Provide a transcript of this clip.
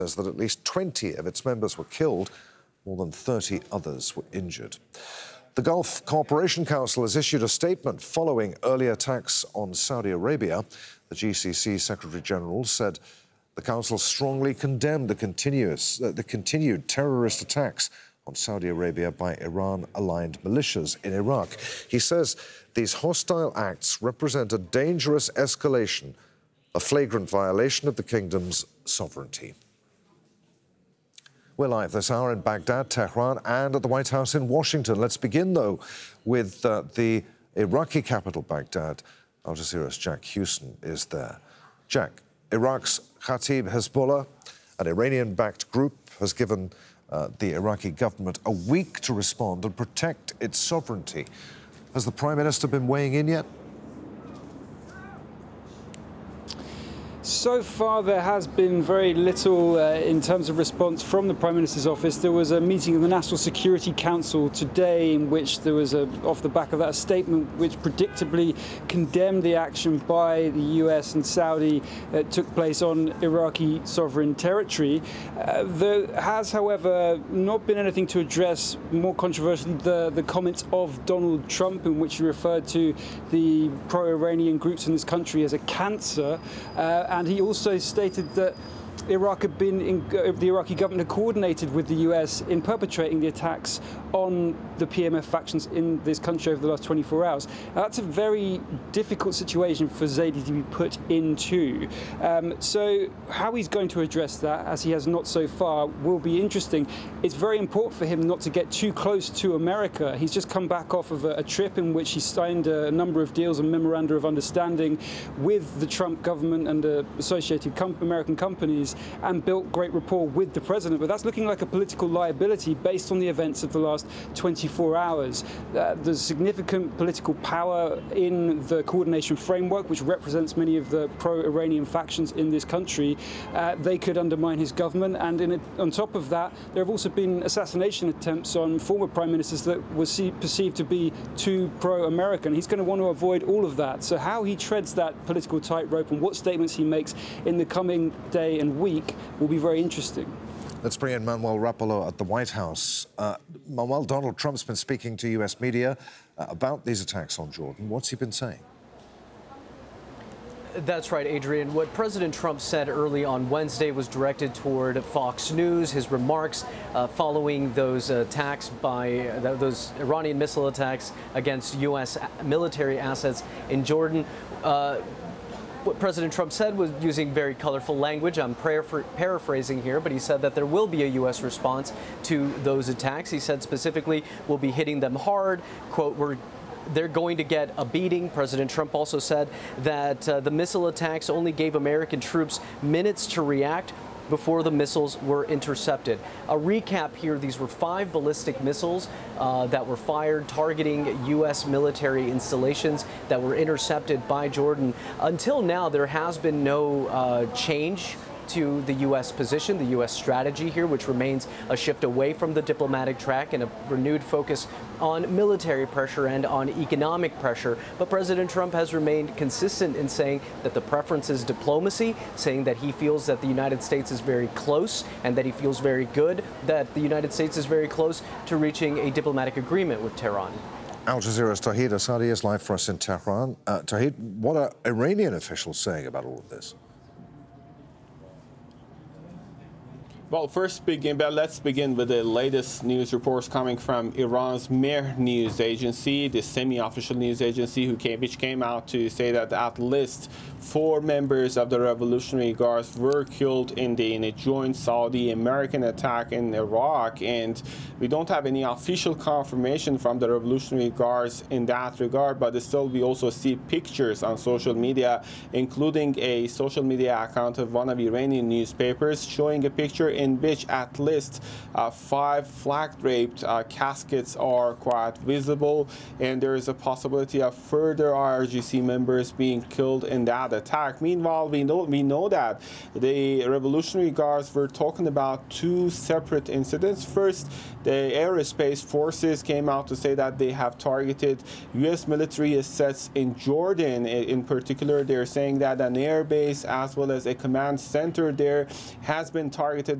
says that at least 20 of its members were killed, more than 30 others were injured. The Gulf Cooperation Council has issued a statement following early attacks on Saudi Arabia. The GCC Secretary-General said the Council strongly condemned the continued terrorist attacks on Saudi Arabia by Iran-aligned militias in Iraq. He says these hostile acts represent a dangerous escalation, a flagrant violation of the kingdom's sovereignty. We're live this hour in Baghdad, Tehran, and at the White House in Washington. Let's begin, though, with the Iraqi capital, Baghdad. Al Jazeera's Jack Hewson is there. Jack, Iraq's Khatib Hezbollah, an Iranian-backed group, has given the Iraqi government a week to respond and protect its sovereignty. Has the Prime Minister been weighing in yet? So far, there has been very little in terms of response from the Prime Minister's office. There was a meeting of the National Security Council today in which there was, off the back of that, a statement which predictably condemned the action by the US and Saudi that took place on Iraqi sovereign territory. There has, however, not been anything to address, more controversially, the comments of Donald Trump, in which he referred to the pro-Iranian groups in this country as a cancer. And he also stated that the Iraqi government had coordinated with the US in perpetrating the attacks on the PMF factions in this country over the last 24 hours. Now, that's a very difficult situation for Zaidi to be put into. So how he's going to address that, as he has not so far, will be interesting. It's very important for him not to get too close to America. He's just come back off of a trip in which he signed a number of deals and memoranda of understanding with the Trump government and the associated American companies, and built great rapport with the president. But that's looking like a political liability based on the events of the last 24 hours. There's significant political power in the coordination framework, which represents many of the pro-Iranian factions in this country. They could undermine his government. And on top of that, there have also been assassination attempts on former prime ministers that were perceived to be too pro-American. He's going to want to avoid all of that. So how he treads that political tightrope and what statements he makes in the coming day and week will be very interesting. Let's bring in Manuel Rapallo at the White House. Manuel, Donald Trump's been speaking to US media about these attacks on Jordan. What's he been saying? That's right, Adrian. What President Trump said early on Wednesday was directed toward Fox News. His remarks following those attacks those Iranian missile attacks against U.S. military assets in Jordan. What President Trump said was using very colorful language. I'm paraphrasing here, but he said that there will be a U.S. response to those attacks. He said specifically, we'll be hitting them hard. Quote, they're going to get a beating. President Trump also said that the missile attacks only gave American troops minutes to react before the missiles were intercepted. A recap here, these were 5 ballistic missiles that were fired targeting U.S. military installations that were intercepted by Jordan. Until now, there has been no change to the U.S. position, the U.S. strategy here, which remains a shift away from the diplomatic track and a renewed focus on military pressure and on economic pressure. But President Trump has remained consistent in saying that the preference is diplomacy, saying that he feels that the United States is very close and that he feels very good that the United States is very close to reaching a diplomatic agreement with Tehran. Al Jazeera's Tawhid Asadi is live for us in Tehran. Tawhid, what are Iranian officials saying about all of this? Well, let's begin with the latest news reports coming from Iran's Mehr news agency, the semi-official news agency, which came out to say that at least 4 members of the Revolutionary Guards were killed in a joint Saudi-American attack in Iraq, and we don't have any official confirmation from the Revolutionary Guards in that regard, but still we also see pictures on social media, including a social media account of one of Iranian newspapers showing a picture in which at least 5 flag-draped caskets are quite visible, and there is a possibility of further IRGC members being killed in that attack. Meanwhile, we know that the Revolutionary Guards were talking about 2 separate incidents. First, the aerospace forces came out to say that they have targeted U.S. military assets in Jordan. In particular, they're saying that an air base as well as a command center there has been targeted